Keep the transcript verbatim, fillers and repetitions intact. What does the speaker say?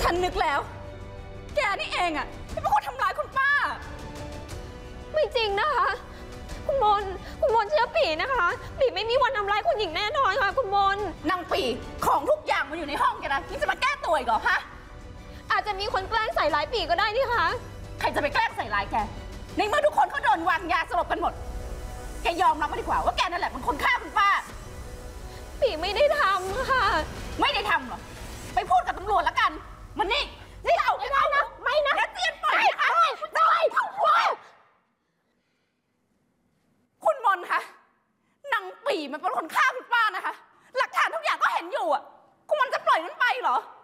ฉันนึกแล้วแกนี่เองอะที่เป็นคนทำร้ายคุณป้าไม่จริงนะคะคุณมนคุณมนเชื่อปีนะคะปีไม่มีวันทำร้ายคุณหญิงแน่นอนค่ะคุณมนนางปีของทุกอย่างมันอยู่ในห้องแกนะนี่จะมาแก้ตัวอีกเหรอฮะอาจจะมีคนแกล้งใส่ร้ายปีก็ได้นี่คะใครจะไปแกล้งใส่ร้ายแกในเมื่อทุกคนเขาโดนวางยาสลบกันหมดแกยอมรับมาดีกว่าว่าแกนั่นแหละเป็นคนฆ่าคุณป้าปีไม่ได้ทำค่ะไม่ได้ทำหรอไปพูดกับตำรวจแล้วกันมันนี่นี่เอาไม่ได้นะไม่นะแกเตียนปล่อยนะคะได้คุณมนคะนางปีมันเป็นคนฆ่าคุณป้านะคะหลักฐานทุกอย่างก็เห็นอยู่อ่ะคุณมนจะปล่อยมันไปเหรอ